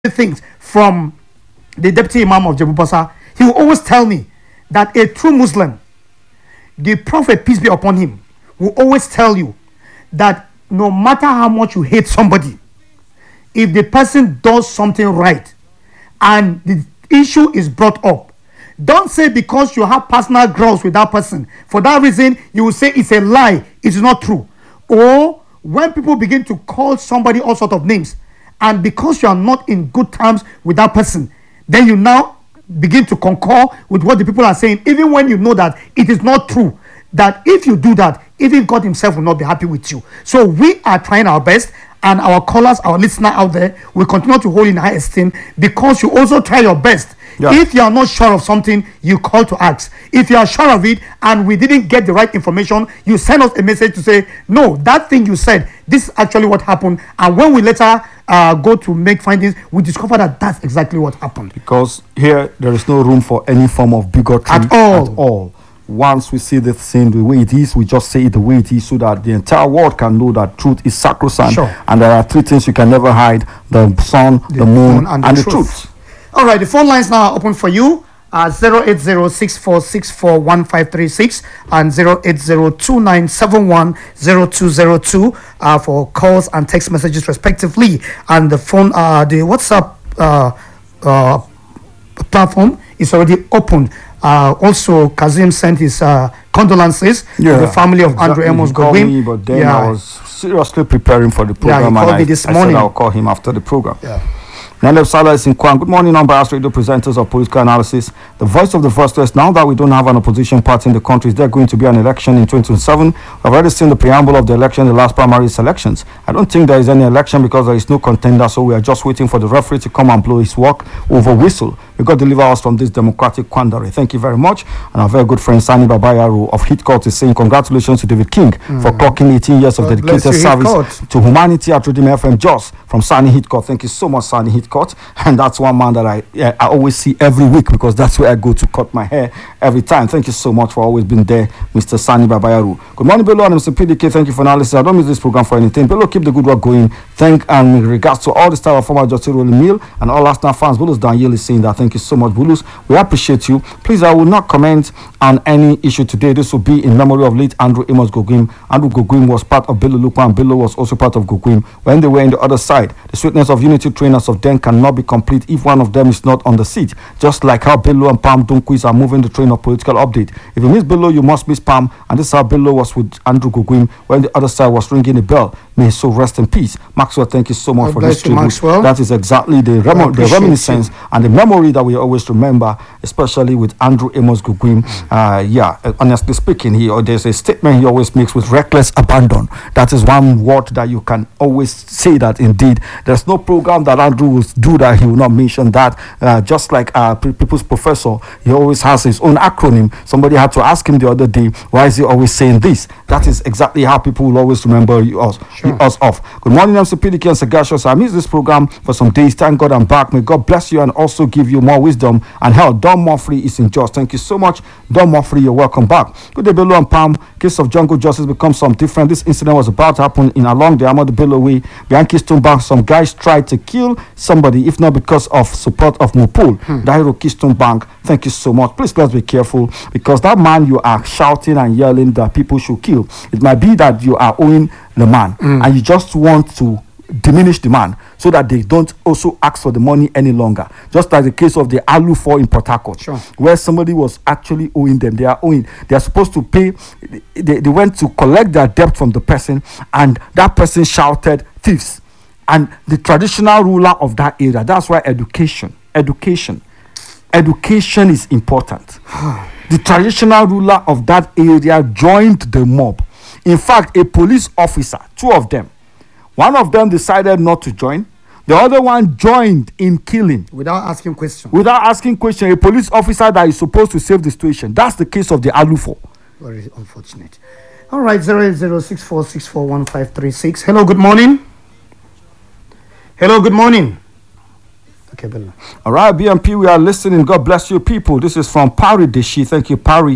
things from the deputy imam of Jebupasa. He will always tell me that a true Muslim, the Prophet, peace be upon him, will always tell you that no matter how much you hate somebody, if the person does something right and the issue is brought up, don't say because you have personal grudge with that person, for that reason you will say it's a lie, it's not true. Or when people begin to call somebody all sort of names, and because you are not in good terms with that person, then you now begin to concur with what the people are saying, even when you know that it is not true. That if you do that, even God himself will not be happy with you. So we are trying our best, and our callers, our listener out there, will continue to hold in high esteem, because you also try your best. Yeah. If you are not sure of something, you call to ask. If you are sure of it and we didn't get the right information, you send us a message to say, no, that thing you said, this is actually what happened. And when we later go to make findings, we discover that that's exactly what happened. Because here, there is no room for any form of bigotry at all. Once we see the thing the way it is, we just say it the way it is, so that the entire world can know that truth is sacrosanct. Sure. And there are three things you can never hide: the sun, the moon, and the truth. All right, the phone lines now are open for you. 08064641536 and 08029710202 for calls and text messages respectively. And the phone, the WhatsApp platform is already open. Also, Kazim sent his condolences to the family of Andrew Amos Godwin. But then I was seriously preparing for the program, and I said I'll call him after the program. Naleb Salah is in Kwan. Good morning, non-biased radio presenters of political analysis. The voice of the first West. Now that we don't have an opposition party in the country, is there going to be an election in 2027? I've already seen the preamble of the election, the last primary elections. I don't think there is any election because there is no contender, so we are just waiting for the referee to come and blow his work over whistle. You got to deliver us from this democratic quandary. Thank you very much. And our very good friend Sani Babayaro of Hitcourt is saying congratulations to David King for clocking 18 years of dedicated service to humanity at Redeem FM Jos from Sani Hitcourt. Thank you so much, Sani Hitcourt. And that's one man that I always see every week, because that's where I go to cut my hair every time. Thank you so much for always being there, Mr. Sani Babayaro. Good morning, Bello and Mr. PDK. Thank you for analysis. I don't miss this program for anything. Bello, keep the good work going. Thank and in regards to all the staff of former Jotty Rolling Mill and all Arsenal fans, Bulus Daniel is saying that. Thank you so much, Bulus. We appreciate you. Please, I will not comment on any issue today. This will be in memory of late Andrew Amos Godwin. Andrew Godwin was part of Bello Lukman, and Bello was also part of Godwin when they were in the other side. The sweetness of unity trainers of then cannot be complete if one of them is not on the seat. Just like how Bello and Pam Dunquiz are moving the train of political update. If you miss Bello, you must miss Pam. And this is how Bello was with Andrew Godwin when the other side was ringing the bell. May his soul rest in peace. Maxwell, thank you so much for this tribute. That is exactly the reminiscence and the memory that we always remember, especially with Andrew Amos Godwin. Honestly speaking, there's a statement he always makes with reckless abandon. That is one word that you can always say that indeed there's no program that Andrew will do that he will not mention that. Just like People's Professor, he always has his own acronym. Somebody had to ask him the other day, why is he always saying this? That is exactly how people will always remember us of. Good morning, I'm PDK and Sagashos. I missed this program for some days. Thank God I'm back. May God bless you and also give you more wisdom and health. Don Moffrey is in Jos. Thank you so much, Don Moffrey. You're welcome back. Good day, Bello and Pam. Case of jungle justice becomes some different. This incident was about to happen in along the Ahmadu Bello way behind Keystone Bank. Some guys tried to kill somebody, if not because of support of Mupul, Dairo Keystone Bank. Thank you so much. Please, let's be careful, because that man you are shouting and yelling that people should kill, it might be that you are owing the man and you just want to diminish the man so that they don't also ask for the money any longer. Just like the case of the Alu 4 in Port Harcourt, where somebody was actually owing them. They are supposed to pay. They went to collect their debt from the person, and that person shouted thieves. And the traditional ruler of that area, that's why education is important. The traditional ruler of that area joined the mob. In fact, a police officer, two of them, one of them decided not to join. The other one joined in killing. Without asking questions. A police officer that is supposed to save the situation. That's the case of the Alufo. Very unfortunate. All right, 08064641536. Hello, good morning. Okay, Bello. All right, BMP, we are listening. God bless you, people. This is from Pari Deshi. Thank you, Pari.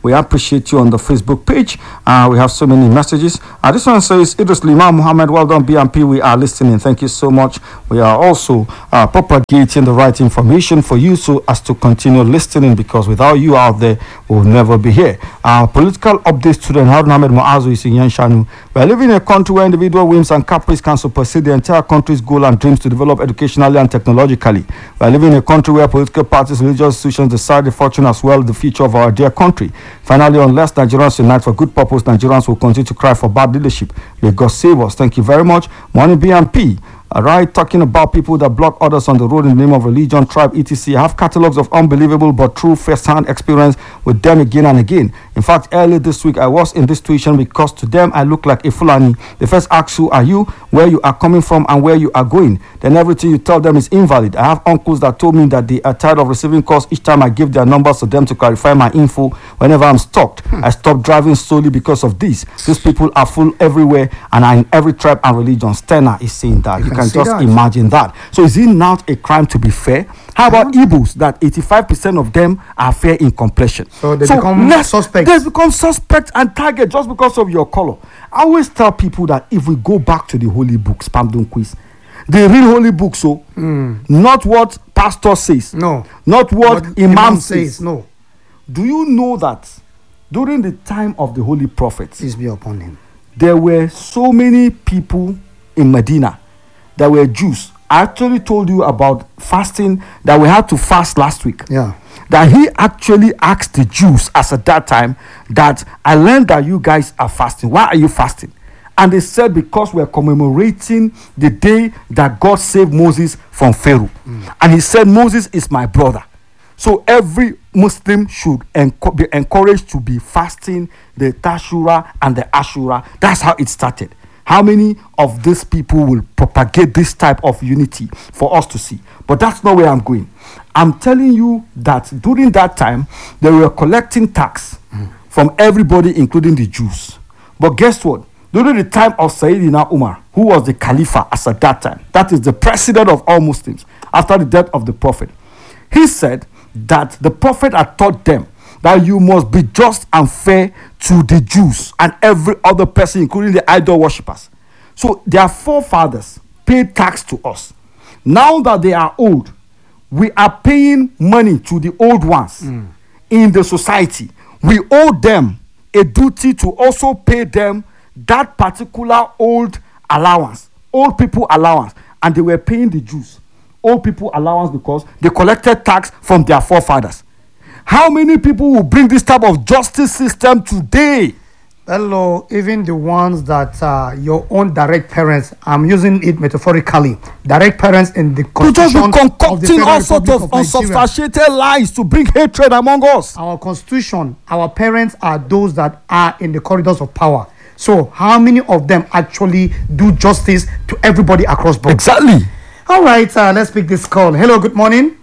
We appreciate you on the Facebook page. We have so many messages. This one says, Idris Liman Muhammad, well done, BMP. We are listening. Thank you so much. We are also propagating the right information for you so as to continue listening, because without you out there, we'll never be here. Political update student Harun Ahmed Muazu is in Yanshanu. We are living in a country where individual whims and caprice can supersede the entire country's goal and dreams to develop educationally and technologically. We are living in a country where political parties, religious institutions decide the fortune as well as the future of our dear country. Finally, unless Nigerians unite for good purpose, Nigerians will continue to cry for bad leadership. May God save us. Thank you very much. Morning, BMP. All right, talking about people that block others on the road in the name of religion, tribe, etc. I have catalogs of unbelievable but true first-hand experience with them again and again. In fact, earlier this week, I was in this situation because to them, I look like a Fulani. They first ask, who are you, where you are coming from, and where you are going. Then everything you tell them is invalid. I have uncles that told me that they are tired of receiving calls each time I give their numbers to them to clarify my info whenever I'm stopped. I stopped driving solely because of this. These people are full everywhere and are in every tribe and religion. Stenna is saying that. You can just imagine that. So is it not a crime to be fair? How about Igbos that 85% of them are fair in complexion? So they become suspects. They become suspect and target just because of your color. I always tell people that if we go back to the holy books, Pamdun quiz, the real holy book, so not what pastor says, no, not what imam says. No. Do you know that during the time of the holy prophets, peace be upon him, there were so many people in Medina that were Jews? I actually told you about fasting, that we had to fast last week. Yeah. That he actually asked the Jews as at that time that I learned that you guys are fasting. Why are you fasting? And they said, because we're commemorating the day that God saved Moses from Pharaoh. And he said, Moses is my brother. So every Muslim should be encouraged to be fasting the Tashura and the Ashura. That's how it started. How many of these people will propagate this type of unity for us to see? But that's not where I'm going. I'm telling you that during that time, they were collecting tax from everybody, including the Jews. But guess what? During the time of Sayyidina Umar, who was the Khalifa as at that time, that is the president of all Muslims, after the death of the Prophet, he said that the Prophet had taught them that you must be just and fair to the Jews and every other person, including the idol worshippers. So their forefathers paid tax to us. Now that they are old, we are paying money to the old ones in the society. We owe them a duty to also pay them that particular old allowance, old people allowance. And they were paying the Jews old people allowance because they collected tax from their forefathers. How many people will bring this type of justice system today? Hello, even the ones that your own direct parents, I'm using it metaphorically, direct parents in the constitution, to just be concocting all sorts of unsubstantiated lies to bring hatred among us. Our constitution, our parents are those that are in the corridors of power. So how many of them actually do justice to everybody across board? Exactly. All right, let's pick this call. Hello, good morning.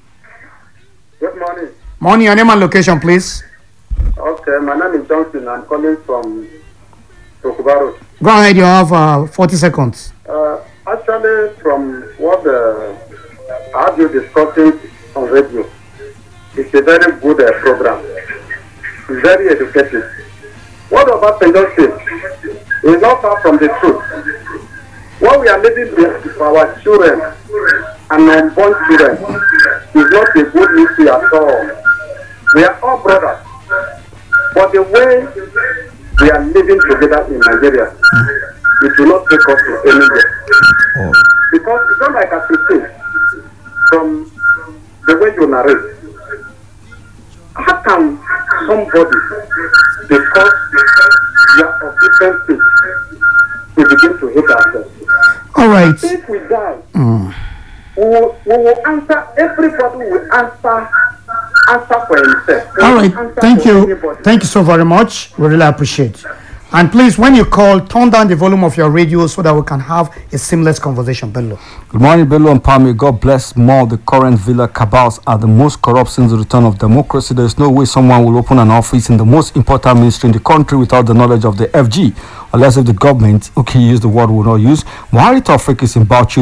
Good morning. Morning, your name and location, please. Okay, my name is Johnson. I'm calling from Tokubaro. Go ahead, you have 40 seconds. Actually, from what I have you discussing on radio, it's a very good program. It's very educative. What about Pendleton? It's not far from the truth. What we are living with for our children and unborn children is not a good issue at all. We are all brothers. But the way we are living together in Nigeria, it will not take us to anywhere. Because it's not like I should say, from the way you narrate, how can somebody, because we are of different faith, we begin to hate ourselves? All right. If we die, we will answer, everybody will answer for himself. All right, thank you. Thank you so very much. We really appreciate it. And please, when you call, turn down the volume of your radio so that we can have a seamless conversation. Bello. Good morning, Bello and Pami. God bless more. The current villa cabals are the most corrupt since the return of democracy. There is no way someone will open an office in the most important ministry in the country without the knowledge of the FG. Unless if the government, okay, use the word we will not use. Buhari Taufik is in Bauchi Road.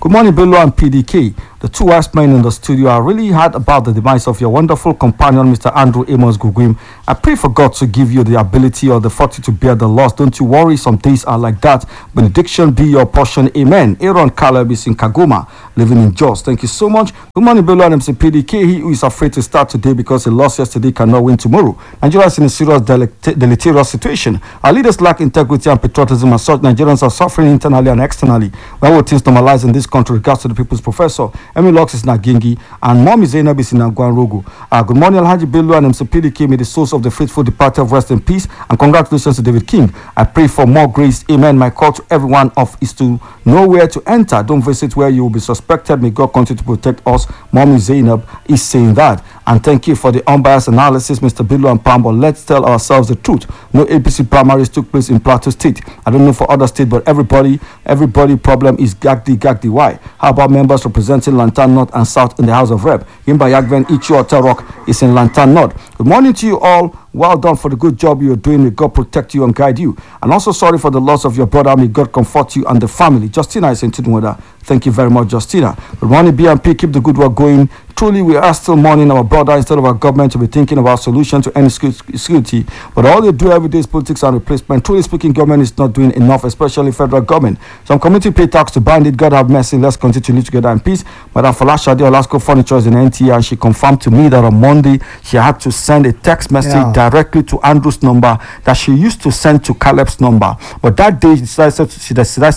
Good morning, Bello and PDK. The two wise men in the studio. I really heard about the demise of your wonderful companion, Mr. Andrew Amos Gugwim. I pray for God to give you the ability or the fortitude to bear the loss. Don't you worry, some days are like that. Benediction be your portion. Amen. Aaron Caleb is in Kagoma, living in Jos. Thank you so much. Good morning, Bello and MC PDK. He who is afraid to start today because he lost yesterday cannot win tomorrow. Nigeria is in a serious deleterious situation. Our leaders lack integrity and patriotism, and such Nigerians are suffering internally and externally. When will things normalize in this country regards to the people's professor? Emmy Locks is Nagingi, and Mommy Zainab is in Agwan Rogo. Good morning, Alhaji Bello and MC PDK. May the souls of the faithful departed rest in peace, and congratulations to David King. I pray for more grace. Amen. My call to everyone is to know where to enter. Don't visit where you will be suspected. May God continue to protect us. Mommy Zainab is saying that. And thank you for the unbiased analysis, Mr. Bello and Pambo. Let's tell ourselves the truth. No APC primaries took place in Plateau State. I don't know for other states, but everybody problem is Gagdi. Why? How about members representing Lantan North and South in the House of Rep? Yimba Yagven Ichu Oterok is in Lantan North. Good morning to you all. Well done for the good job you are doing. May God protect you and guide you. And also sorry for the loss of your brother. May God comfort you and the family. Justina is in Tudunwada. Thank you very much, Justina. Good morning, BMP. Keep the good work going. Truly, we are still mourning our brother instead of our government to be thinking about solution to any security. But all they do every day is politics and replacement. Truly speaking, government is not doing enough, especially federal government. Some community pay tax to bind it. God have mercy. Let's continue to live together in peace. Madam Falashade Olasco Furniture is in NTA, and she confirmed to me that on Monday she had to send a text message directly to Andrew's number that she used to send to Caleb's number. But that day she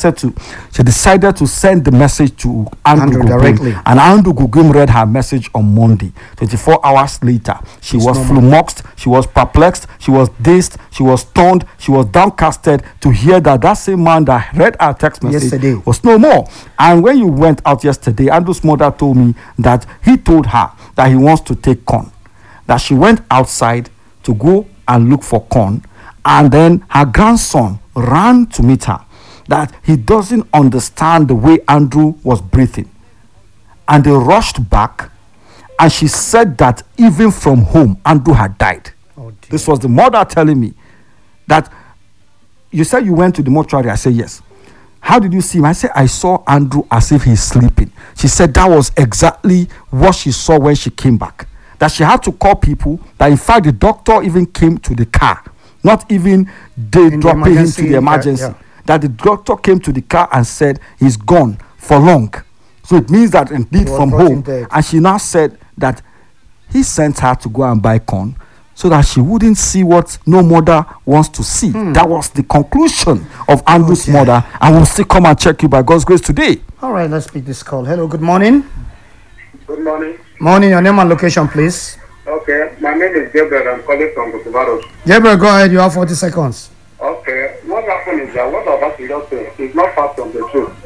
decided to send the message to Andrew directly. And Andrew Gugim read her message on Monday. 24 hours later, she was flummoxed, she was perplexed, she was dazed, she was stunned, she was downcasted to hear that same man that read our text message yesterday was no more. And when you went out yesterday, Andrew's mother told me that he told her that he wants to take corn, that she went outside to go and look for corn, and then her grandson ran to meet her, that he doesn't understand the way Andrew was breathing, and they rushed back. And she said that even from home, Andrew had died. This was the mother telling me that, you said you went to the mortuary. I said, yes. How did you see him? I said, I saw Andrew as if he's sleeping. She said that was exactly what she saw when she came back. That she had to call people, that in fact the doctor even came to the car. Not even they dropping him to the emergency. That the doctor came to the car and said he's gone for long. So it means that indeed from home. Dead. And she now said that he sent her to go and buy corn so that she wouldn't see what no mother wants to see. That was the conclusion of Andrew's mother. And we'll still come and check you by God's grace today. All right, let's pick this call. Hello, good morning. Good morning. Morning, your name and location, please. Okay, my name is Gabriel. I'm calling from Bukubaro. Gabriel, go ahead. You have 40 seconds. Okay, what happened is that what about the doctor is not far from the truth.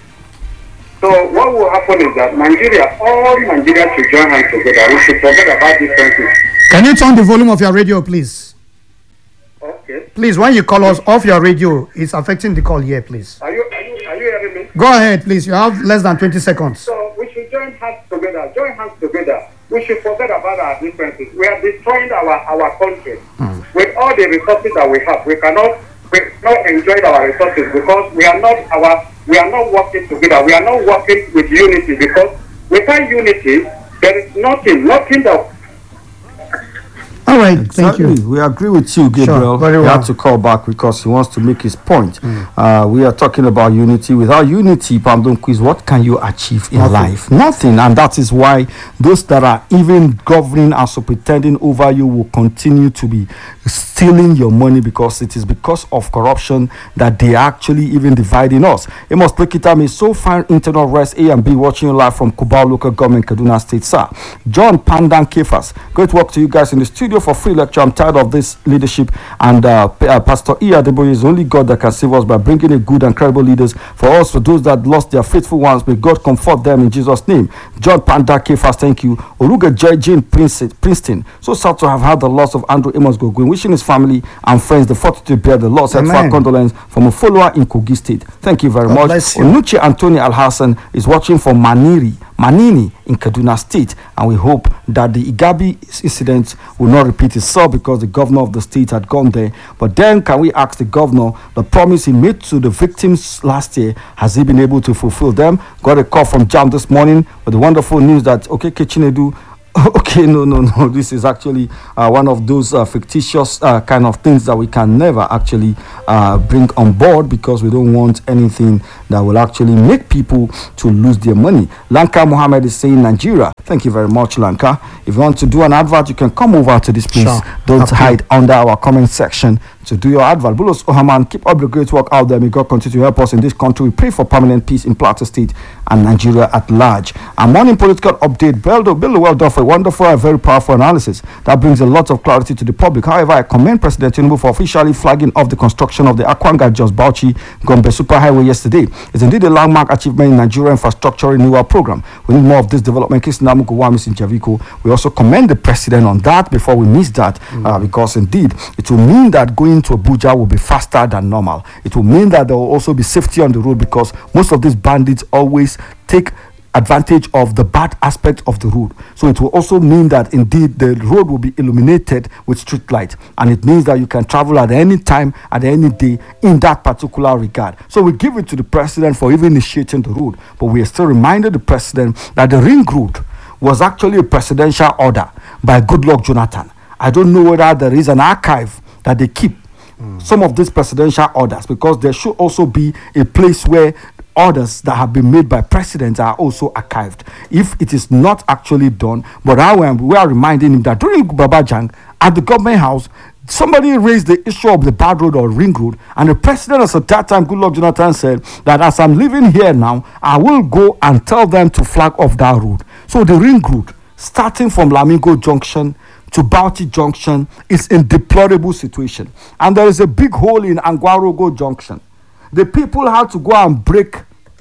So what will happen is that all Nigeria should join hands together. We should forget about differences. Can you turn the volume of your radio, please? Okay. Please, when you call us off your radio, it's affecting the call here, please. Are you hearing me? Go ahead, please. You have less than 20 seconds. So we should join hands together. We should forget about our differences. We are destroying our country. With all the resources that we have, we cannot enjoy our resources because we are not working together. We are not working with unity, because without unity, there is nothing that. All right, exactly. Thank you. We agree with you, Gabriel. Sure, He had to call back because he wants to make his point. We are talking about unity. Without unity, Pamdon Quiz, what can you achieve in life? Nothing. And that is why those that are even governing and so pretending over you will continue to be stealing your money, because it is because of corruption that they are actually even dividing us. Amos Plekita may so find internal rest. A and B watching you live from Kubao Local Government, Kaduna State, sir. John Pandan Kefas, great work to you guys in the studio for free lecture. I'm tired of this leadership, and Pastor E. Adeboye is only God that can save us by bringing a good and credible leaders for us, for those that lost their faithful ones. May God comfort them in Jesus' name. John Panda Kefas, thank you. Oruga J. Jane Princeton, so sad to have had the loss of Andrew Amos Gogwin, wishing his family and friends the fortitude to bear the loss. And for condolence from a follower in Kogi State. Thank you very much. Onuche Anthony Alhassan is watching from Manini in Kaduna State, and we hope that the Igabi incident will not repeat itself because the governor of the state had gone there. But then can we ask the governor, the promise he made to the victims last year, has he been able to fulfill them? Got a call from Jam this morning with the wonderful news that, okay, Chinedu, okay, no. This is actually one of those fictitious kind of things that we can never actually bring on board because we don't want anything that will actually make people to lose their money. Lanka Mohammed is saying Nigeria. Thank you very much, Lanka. If you want to do an advert, you can come over to this place. Sure. Don't hide under our comment section to do your advert. Bulos Ohaman, keep up the great work out there. May God continue to help us in this country. We pray for permanent peace in Plateau State and Nigeria at large. Our morning political update. Bello, well done for a wonderful and very powerful analysis that brings a lot of clarity to the public. However, I commend President Tinubu for officially flagging off the construction of the Akwanga Jos Bauchi Gombe Superhighway yesterday. It's indeed a landmark achievement in Nigeria infrastructure renewal program. We need more of this development. We also commend the president on that before we miss that because indeed it will mean that going to Abuja will be faster than normal. It will mean that there will also be safety on the road because most of these bandits always take advantage of the bad aspect of the road. So it will also mean that indeed the road will be illuminated with street light, and it means that you can travel at any time, at any day in that particular regard. So we give it to the president for even initiating the road, but we are still reminded the president that the ring road was actually a presidential order by Goodluck Jonathan. I don't know whether there is an archive that they keep some of these presidential orders, because there should also be a place where orders that have been made by presidents are also archived. If it is not actually done, but we are reminding him that during Babajang at the government house, somebody raised the issue of the bad road or ring road, and the president at that time, Goodluck Jonathan, said that as I'm living here now, I will go and tell them to flag off that road. So the ring road, starting from Lamingo Junction to Bauchi Junction, is in deplorable situation. And there is a big hole in Angwarogo Junction. The people had to go and break,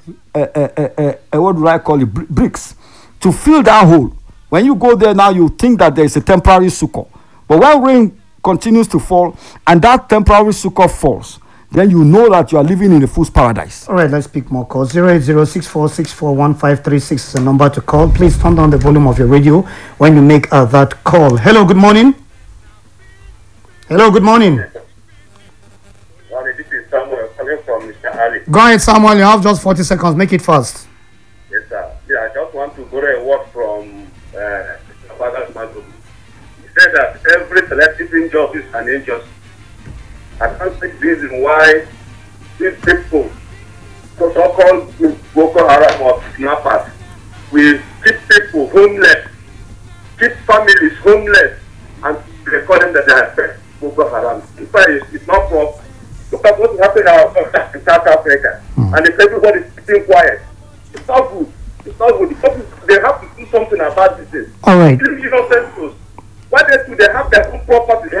what do I call it, bricks, to fill that hole. When you go there now, you think that there is a temporary sukkah. But when rain continues to fall and that temporary sukkah falls, then you know that you are living in a fool's paradise. All right, let's pick more calls. 08064641536 is the number to call. Please turn down the volume of your radio when you make that call. Hello, good morning. Hello, good morning. This is Samuel calling from Mr. Ali. Go ahead, Samuel. You have just 40 seconds. Make it fast. Yes, sir. Yeah, I just want to borrow a word from Mr. Mago. He said that every selective injustice is an injustice. I can't see the reason why these people, so-called Boko Haram or kidnappers, will keep people homeless, keep families homeless, and they call them that they are Boko Haram. In fact, it's not proper. Look at what happened in South Africa, and if everybody is sitting quiet, it's not good. It's not good. They have to do something about this. All right. Why they have their own property?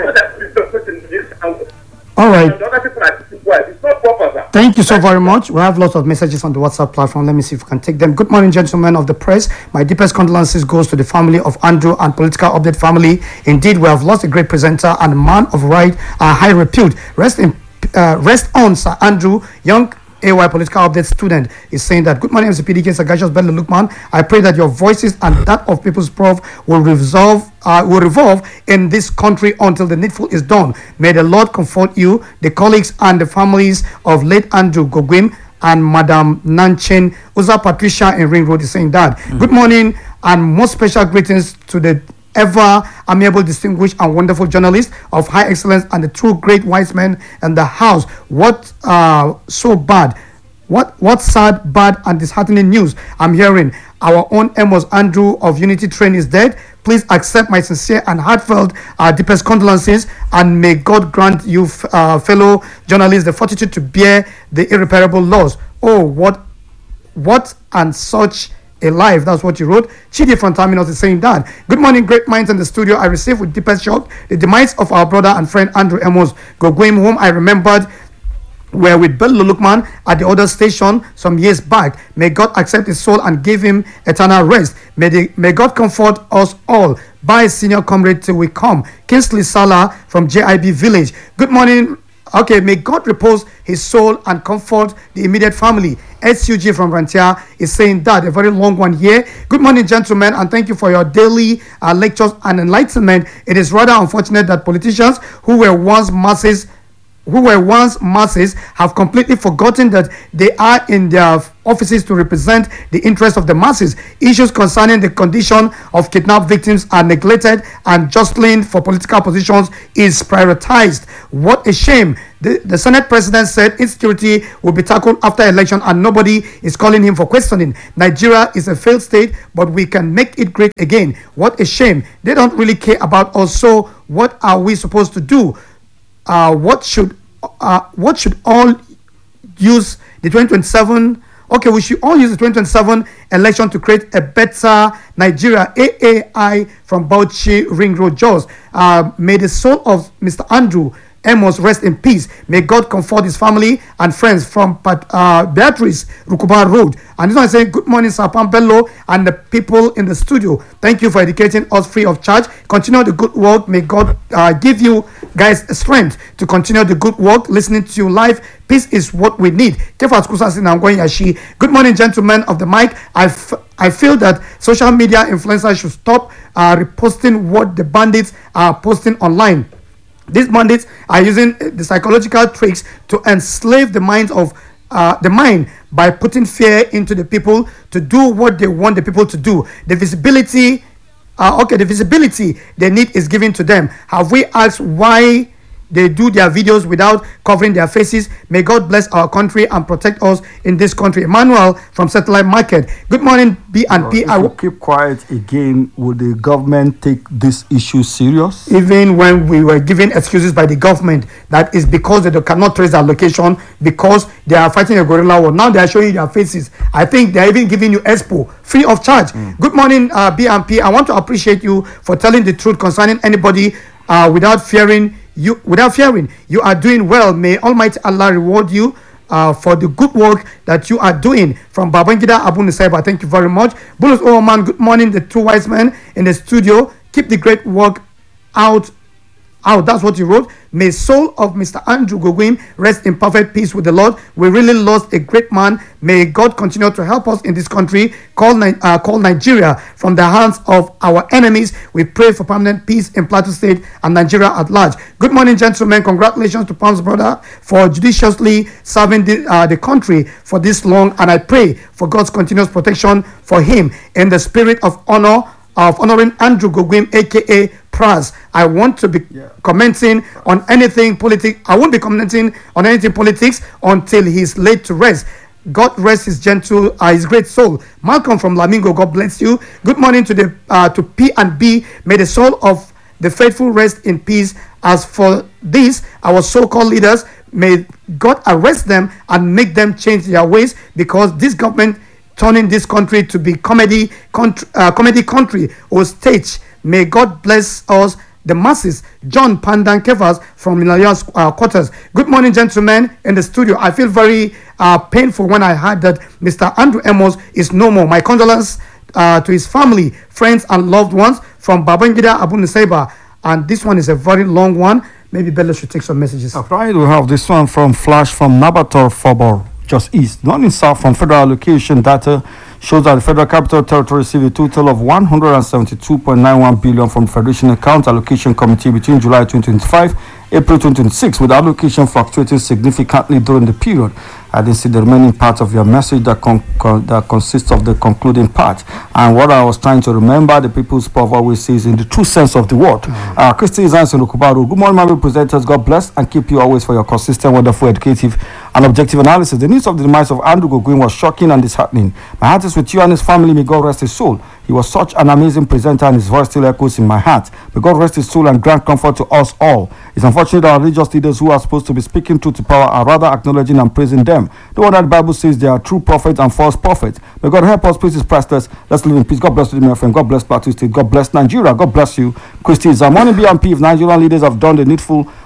All right. It's not proper, sir. Thank you so very much. We have lots of messages on the WhatsApp platform. Let me see if we can take them. Good morning, gentlemen of the press. My deepest condolences goes to the family of Andrew and Political Update family. Indeed, we have lost a great presenter and man of right, high repute. Rest on, Sir Andrew, young AY Political Update student, is saying that, good morning, Mr. PDK, Sagashos Bello Lukman. I pray that your voices and that of People's Prof will revolve in this country until the needful is done. May the Lord comfort you, the colleagues and the families of late Andrew Gogwim and Madam Nanchen. Uza Patricia in Ring Road is saying that. Good morning and most special greetings to the ever amiable, distinguished and wonderful journalist of high excellence and the true great wise men in the house. What so bad, what sad, bad and disheartening news I'm hearing. Our own Amos Andrew of Unity Train is dead. Please accept my sincere and heartfelt deepest condolences, and may God grant you fellow journalists the fortitude to bear the irreparable loss. Oh, what and such a life. That's what you wrote. Chidi from Terminus is saying that. Good morning, great minds in the studio. I received with deepest shock the demise of our brother and friend Andrew Amos Gogwim, whom I remembered were with Bello Lukman at the other station some years back. May God accept his soul and give him eternal rest. May God comfort us all. Bye, senior comrade, till we come. Kingsley Salah from JIB Village. Good morning, Okay, may God repose his soul and comfort the immediate family. SUG from Rantia is saying that, a very long one here. Good morning, gentlemen, and thank you for your daily lectures and enlightenment. It is rather unfortunate that politicians who were once masses have completely forgotten that they are in their offices to represent the interests of the masses. Issues concerning the condition of kidnapped victims are neglected, and jostling for political positions is prioritized. What a shame. The Senate president said insecurity will be tackled after election, and nobody is calling him for questioning. Nigeria is a failed state, but we can make it great again. What a shame. They don't really care about us. So what are we supposed to do? What should all use the 2027? Okay, we should all use the 2027 election to create a better Nigeria. AAI from Bauchi Ring Road, Jos. May the soul of Mr. Andrew Amos rest in peace. May God comfort his family and friends from Beatrice Rukuba Road. And this one is saying, good morning, Sir Pampello and the people in the studio. Thank you for educating us free of charge. Continue the good work. May God give you guys strength to continue the good work. Listening to you live, peace is what we need. Good morning, gentlemen of the mic. I feel that social media influencers should stop reposting what the bandits are posting online. These bandits are using the psychological tricks to enslave the minds of the mind by putting fear into the people to do what they want the people to do. The visibility they need is given to them. Have we asked why they do their videos without covering their faces? May God bless our country and protect us in this country. Emmanuel from Satellite Market. Good morning, B&P. I will keep quiet again. Will the government take this issue serious? Even when we were given excuses by the government that is because they cannot trace their location because they are fighting a guerrilla war. Now they are showing you their faces. I think they are even giving you expo free of charge. Good morning, B&P. I want to appreciate you for telling the truth concerning anybody without fearing. You are doing well. May Almighty Allah reward you for the good work that you are doing. From Babangida Abu Nusaiba, thank you very much. Bulus Oman, good morning. The two wise men in the studio, keep the great work out. That's what you wrote. May soul of Mr. Andrew Gogwin rest in perfect peace with the Lord. We really lost a great man. May God continue to help us in this country. Call Nigeria from the hands of our enemies. We pray for permanent peace in Plateau State and Nigeria at large. Good morning, gentlemen. Congratulations to Palm's brother for judiciously serving the country for this long. And I pray for God's continuous protection for him in the spirit of honoring Andrew Gogwin, aka Praz. I want to be commenting on anything politics. I won't be commenting on anything politics until he's laid to rest. God rest his his great soul. Malcolm from Lamingo, God bless you. Good morning to P&B. May the soul of the faithful rest in peace. As for this, our so-called leaders, may God arrest them and make them change their ways, because this government turning this country to be comedy country or stage. May God bless us, the masses. John Pandan Kevas from Minaya's quarters. Good morning, gentlemen in the studio. I feel very painful when I heard that Mr. Andrew Amos is no more. My condolences to his family, friends, and loved ones from Babangida Abu Nusaiba. And this one is a very long one. Maybe Bello should take some messages. Right, we have this one from Flash from Nabator Fobor, just east. Not in south, from federal allocation data shows that the Federal Capital Territory received a total of 172.91 billion from the Federation Account Allocation Committee between July 2025, April 2026, with allocation fluctuating significantly during the period. I didn't see the remaining part of your message that consists of the concluding part. And what I was trying to remember, the People's Prof always says, in the true sense of the word. Christy Izans in Rukubaru. Good morning, my presenters. God bless and keep you always for your consistent, wonderful, educative, and objective analysis. The news of the demise of Andrew Gogwin was shocking and disheartening. My heart is with you and his family. May God rest his soul. He was such an amazing presenter, and his voice still echoes in my heart. May God rest his soul and grant comfort to us all. It's unfortunate that our religious leaders who are supposed to be speaking truth to power are rather acknowledging and praising them. The one that the Bible says they are true prophets and false prophets. May God help us, please, his priceless. Let's live in peace. God bless you, my friend. God bless Plateau State. God bless Nigeria. God bless you, Christy. Zamani BMP. If Nigerian leaders have done the needful,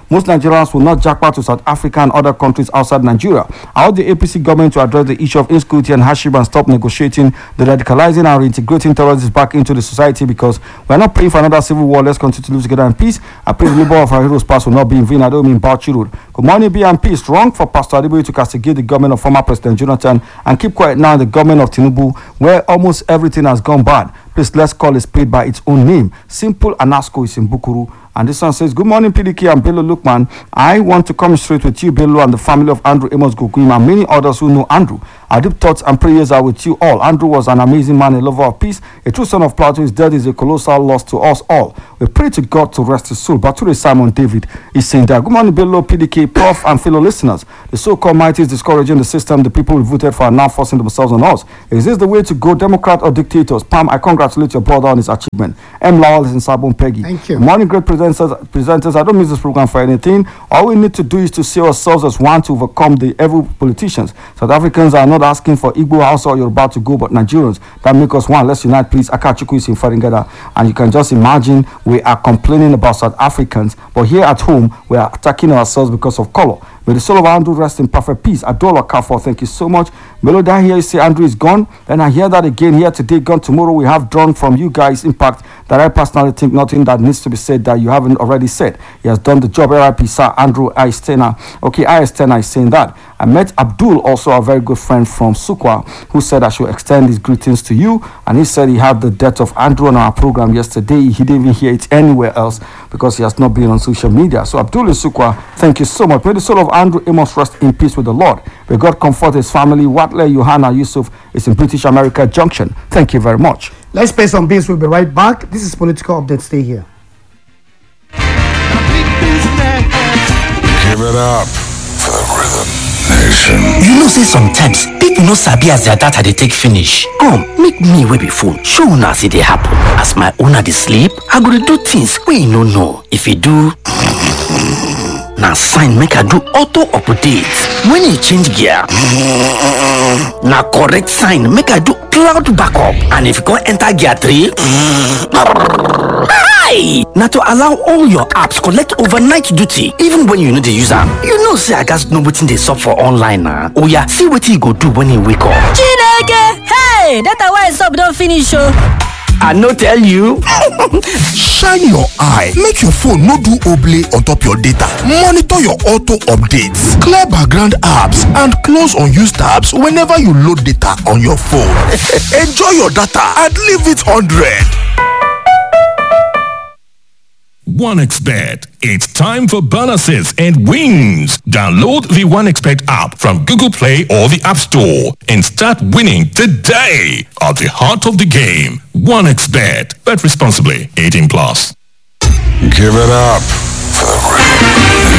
most Nigerians will not jackpot to South Africa and other countries outside Nigeria. I want the APC government to address the issue of insecurity and hardship and stop negotiating the radicalizing and reintegrating terrorists back into the society, because we're not praying for another civil war. Let's continue to live together in peace. I pray the labor of our heroes past will not be in vain. I don't mean Bauchi Road. Good morning, be and peace. Wrong for Pastor Adeboye to castigate the government of former President Jonathan and keep quiet now in the government of Tinubu, where almost everything has gone bad. Please, let's call a spade by its own name. Simple Anasco is in Bukuru. And this one says, good morning, PDK and Bello Lukman. I want to come straight with you, Bello, and the family of Andrew Amos Goguim and many others who know Andrew. Our deep thoughts and prayers are with you all. Andrew was an amazing man, a lover of peace, a true son of Plato. His death is a colossal loss to us all. We pray to God to rest his soul. Bature Simon David is saying that. Good morning, Bello, PDK, Prof, and fellow listeners. The so-called mighty is discouraging the system. The people who voted for are now forcing themselves on us. Is this the way to go, Democrat or dictators? Pam, I congratulate your brother on his achievement. M. Lawal is in Sabon Peggy. Thank you. Good morning, great presenters. I don't miss this program for anything. All we need to do is to see ourselves as one to overcome the evil politicians. South Africans are not asking for Igbo, Hausa, or Yoruba to go, but Nigerians. That make us one. Let's unite, please. Akachuku is in Faringada. And you can just imagine we are complaining about South Africans, but here at home, we are attacking ourselves because of color. May the soul of Andrew rest in perfect peace. Adola Kafo, thank you so much. Meloda here, you say Andrew is gone. Then I hear that again here today, gone tomorrow. We have drawn from you guys impact that I personally think nothing that needs to be said that you haven't already said. He has done the job. RIP, Sir Andrew Istena. Okay, Istena is saying that. I met Abdul, also a very good friend from Sukwa, who said I should extend his greetings to you. And he said he had the death of Andrew on our program yesterday. He didn't even hear it anywhere else because he has not been on social media. So Abdul is Sukwa, thank you so much. May the soul of Andrew Amos rest in peace with the Lord. May God comfort his family. Watle Johanna Yusuf is in British America Junction. Thank you very much. Let's pay some bills. We'll be right back. This is Political Update. Stay here. Give it up for the Rhythm Nation. You know, say sometimes people no sabi as their data they take finish. Come, make me wey be phone. Show una see they happen. As my owner dey sleep, I go dey do things wey you no know. If you do, na sign make I do auto update. When you change gear, na correct sign make I do cloud backup. And if you go enter gear 3, hi! Na to allow all your apps collect overnight duty even when you no dey use am. You know say I gats know wetin dey sup for online na. Oya, see wetin you go do when you wake up. Chineke! Hey! Data why sup don finish o. I no tell you. Shine your eye. Make your phone no do oblay on top your data. Monitor your auto updates. Clear background apps and close unused tabs whenever you load data on your phone. Enjoy your data and leave it 100. OneXBet. It's time for bonuses and wins. Download the OneXBet app from Google Play or the App Store and start winning today. At the heart of the game, OneXBet. Bet responsibly. 18 plus. Give it up for the Rhythm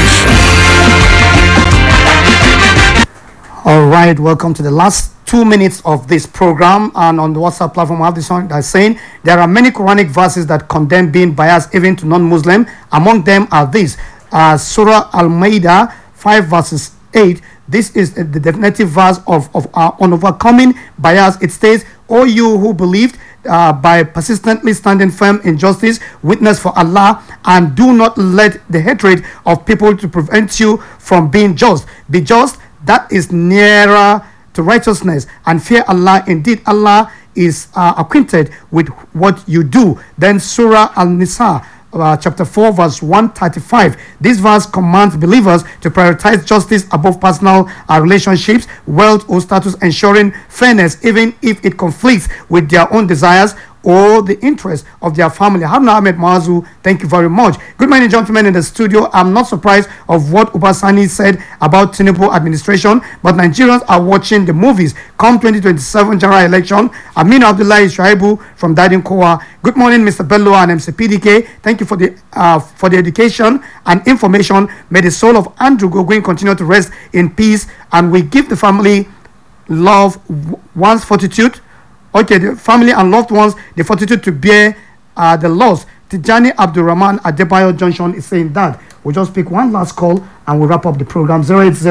Nation. All right, welcome to the last 2 minutes of this program. And on the WhatsApp platform, I have this one that's saying there are many Quranic verses that condemn being biased even to non-Muslim. Among them are these: Surah Al-Ma'idah 5 verses 8. This is the definitive verse on overcoming bias. It states, "O you who believed, by persistently standing firm in justice, witness for Allah, and do not let the hatred of people to prevent you from being just. Be just, that is nearer to righteousness, and fear Allah. Indeed, Allah is acquainted with what you do." Then Surah Al-Nisa, chapter 4 verse 135. This verse commands believers to prioritize justice above personal relationships, wealth or status, ensuring fairness even if it conflicts with their own desires or the interest of their family. Haruna Ahmed Mazu, thank you very much. Good morning, gentlemen in the studio. I'm not surprised of what Ubasani said about Tinubu administration, but Nigerians are watching the movies. Come 2027 general election. Aminu Abdullahi Shaibu from Dadin Kowa. Good morning, Mr. Bello and MC PDK. Thank you for the education and information. May the soul of Andrew Goguin continue to rest in peace, and we give the family love, one's fortitude. Okay, the family and loved ones, the fortitude to bear the loss. Tijani Abdurrahman at Debayo Junction is saying that. We'll just pick one last call and we'll wrap up the program.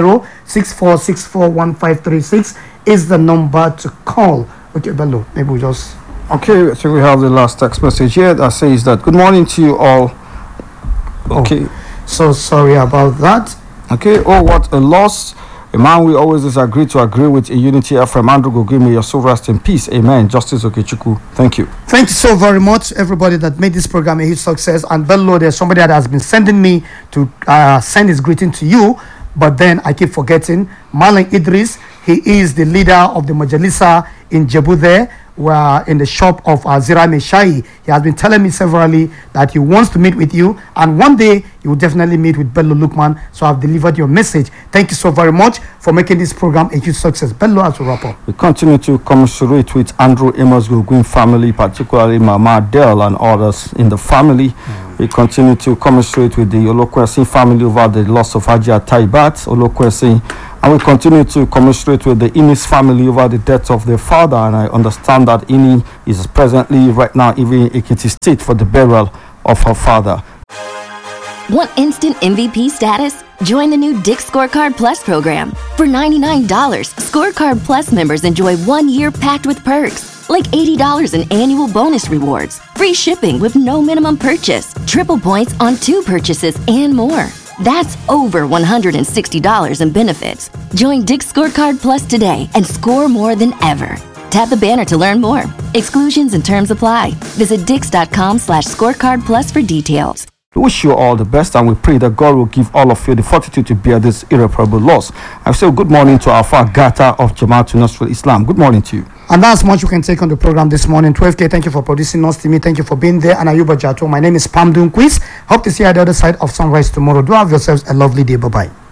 080-6464-1536 is the number to call. Okay, Bello, maybe we just... Okay, so we have the last text message here that says that, good morning to you all. Okay. So sorry about that. Okay, oh, what a loss. A man we always disagree to agree with in Unity FM. Andrew Gogi, may your soul rest in peace. Amen. Justice Okechukwu. Thank you. Thank you so very much, everybody that made this program a huge success. And Bello, there's somebody that has been sending me to send his greeting to you, but then I keep forgetting. Marlon Idris, he is the leader of the Majalisa in Jebu there. We're in the shop of Zira Meshai. He has been telling me severally that he wants to meet with you, and one day you will definitely meet with Bello Lukman. So I've delivered your message. Thank you so very much for making this program a huge success. Bello, as we wrap up. We continue to commiserate with Andrew Amos Goguin family, particularly Mama Adele and others in the family. We continue to commiserate with the Olokwesi family over the loss of Haji Taibat Olokwesi. And we continue to commiserate with the Inis family over the death of their father. And I understand that Ini is presently right now even in Ekiti State for the burial of her father. Want instant MVP status? Join the new Dick Scorecard Plus program. For $99, Scorecard Plus members enjoy 1 year packed with perks, like $80 in annual bonus rewards, free shipping with no minimum purchase, triple points on 2 purchases, and more. That's over $160 in benefits. Join Dick Scorecard Plus today and score more than ever. Tap the banner to learn more. Exclusions and terms apply. Visit dix.com/scorecard plus for details. We wish you all the best, and we pray that God will give all of you the fortitude to bear this irreparable loss. I say good morning to Alpha Gata of Jamaatul Nasrul Islam. Good morning to you. And that's much you can take on the program this morning. 12K, thank you for producing us. Timmy, thank you for being there. And Ayuba Jato, my name is Pam Dunquiz. Hope to see you at the other side of sunrise tomorrow. Do have yourselves a lovely day. Bye-bye.